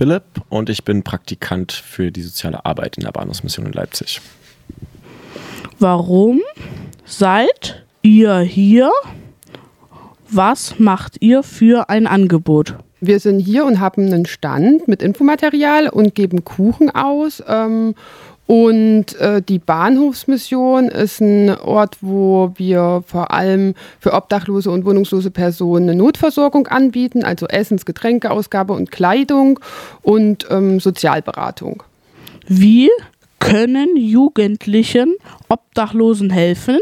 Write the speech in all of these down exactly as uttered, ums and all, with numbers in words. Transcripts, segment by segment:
Philipp und ich bin Praktikant für die soziale Arbeit in der Bahnhofsmission in Leipzig. Warum seid ihr hier? Was macht ihr für ein Angebot? Wir sind hier und haben einen Stand mit Infomaterial und geben Kuchen aus. Ähm, und äh, die Bahnhofsmission ist ein Ort, wo wir vor allem für obdachlose und wohnungslose Personen eine Notversorgung anbieten, also Essens-, Getränkeausgabe und Kleidung und ähm, Sozialberatung. Wie können Jugendlichen Obdachlosen helfen?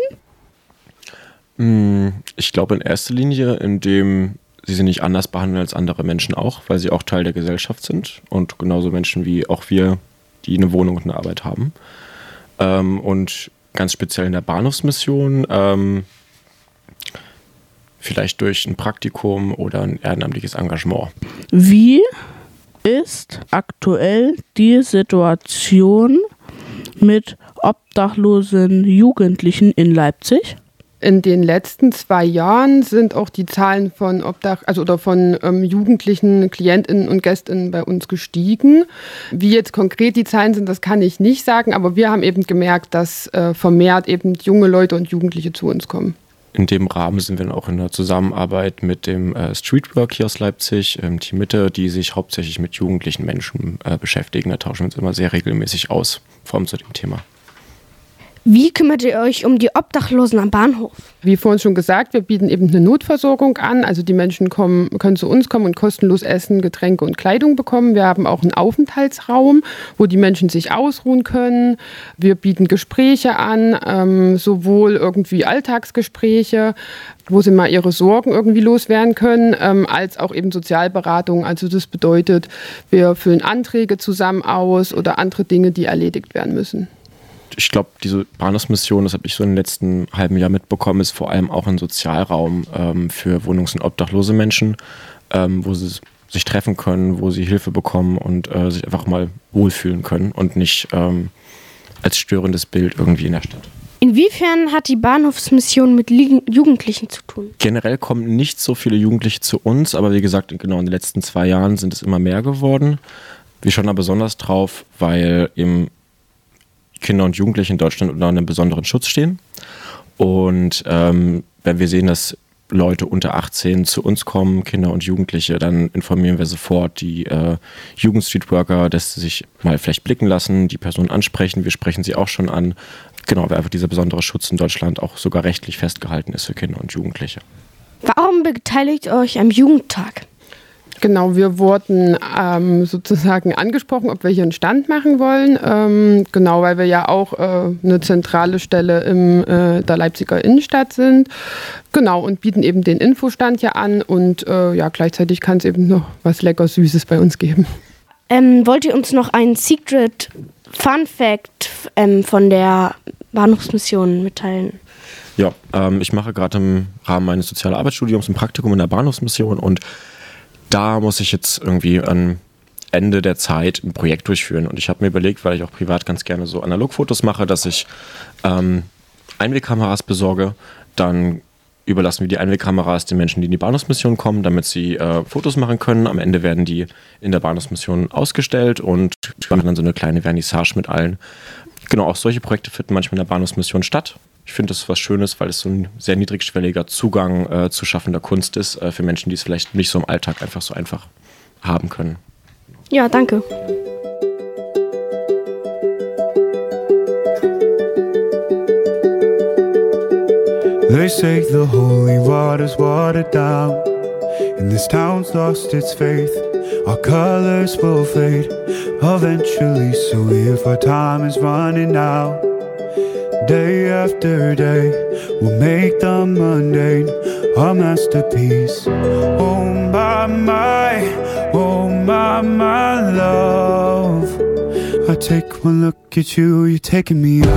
Ich glaube in erster Linie, indem sie sich nicht anders behandeln als andere Menschen auch, weil sie auch Teil der Gesellschaft sind und genauso Menschen wie auch wir, die eine Wohnung und eine Arbeit haben. Ähm, und ganz speziell in der Bahnhofsmission, ähm, vielleicht durch ein Praktikum oder ein ehrenamtliches Engagement. Wie ist aktuell die Situation mit obdachlosen Jugendlichen in Leipzig? In den letzten zwei Jahren sind auch die Zahlen von Obdach, also oder von ähm, jugendlichen KlientInnen und GästInnen bei uns gestiegen. Wie jetzt konkret die Zahlen sind, das kann ich nicht sagen, aber wir haben eben gemerkt, dass äh, vermehrt eben junge Leute und Jugendliche zu uns kommen. In dem Rahmen sind wir dann auch in der Zusammenarbeit mit dem äh, Streetwork hier aus Leipzig, ähm, Team Mitte, die sich hauptsächlich mit jugendlichen Menschen äh, beschäftigen. Da tauschen wir uns immer sehr regelmäßig aus, vor allem zu dem Thema. Wie kümmert ihr euch um die Obdachlosen am Bahnhof? Wie vorhin schon gesagt, wir bieten eben eine Notversorgung an. Also die Menschen kommen, können zu uns kommen und kostenlos Essen, Getränke und Kleidung bekommen. Wir haben auch einen Aufenthaltsraum, wo die Menschen sich ausruhen können. Wir bieten Gespräche an, ähm, sowohl irgendwie Alltagsgespräche, wo sie mal ihre Sorgen irgendwie loswerden können, ähm, als auch eben Sozialberatung. Also das bedeutet, wir füllen Anträge zusammen aus oder andere Dinge, die erledigt werden müssen. Ich glaube, diese Bahnhofsmission, das habe ich so im letzten halben Jahr mitbekommen, ist vor allem auch ein Sozialraum ähm, für wohnungs- und obdachlose Menschen, ähm, wo sie sich treffen können, wo sie Hilfe bekommen und äh, sich einfach mal wohlfühlen können und nicht ähm, als störendes Bild irgendwie in der Stadt. Inwiefern hat die Bahnhofsmission mit Li- Jugendlichen zu tun? Generell kommen nicht so viele Jugendliche zu uns, aber wie gesagt, genau in den letzten zwei Jahren sind es immer mehr geworden. Wir schauen da besonders drauf, weil eben Kinder und Jugendliche in Deutschland unter einem besonderen Schutz stehen. Und ähm, wenn wir sehen, dass Leute unter achtzehn zu uns kommen, Kinder und Jugendliche, dann informieren wir sofort die äh, Jugendstreetworker, dass sie sich mal vielleicht blicken lassen, die Person ansprechen. Wir sprechen sie auch schon an. Genau, weil einfach dieser besondere Schutz in Deutschland auch sogar rechtlich festgehalten ist für Kinder und Jugendliche. Warum beteiligt ihr euch am Jugendtag? Genau, wir wurden ähm, sozusagen angesprochen, ob wir hier einen Stand machen wollen. Ähm, genau, weil wir ja auch äh, eine zentrale Stelle in äh, der Leipziger Innenstadt sind. Genau, und bieten eben den Infostand hier an. Und äh, ja, gleichzeitig kann es eben noch was lecker Süßes bei uns geben. Ähm, wollt ihr uns noch einen Secret Fun Fact ähm, von der Bahnhofsmission mitteilen? Ja, ähm, ich mache gerade im Rahmen meines Sozialarbeitsstudiums ein Praktikum in der Bahnhofsmission und da muss ich jetzt irgendwie am Ende der Zeit ein Projekt durchführen. Und ich habe mir überlegt, weil ich auch privat ganz gerne so Analogfotos mache, dass ich ähm, Einwegkameras besorge. Dann überlassen wir die Einwegkameras den Menschen, die in die Bahnhofsmission kommen, damit sie äh, Fotos machen können. Am Ende werden die in der Bahnhofsmission ausgestellt und machen dann so eine kleine Vernissage mit allen. Genau, auch solche Projekte finden manchmal in der Bahnhofsmission statt. Ich finde, das ist was Schönes, weil es so ein sehr niedrigschwelliger Zugang äh, zu schaffender Kunst ist, äh, für Menschen, die es vielleicht nicht so im Alltag einfach so einfach haben können. Ja, danke. They say the holy water's watered down, and this town's lost its faith. Our colors will fade eventually, so if our time is running out, day after day, we'll make the mundane our masterpiece. Oh my, my, oh my, my love. I take one look at you, you're taking me out.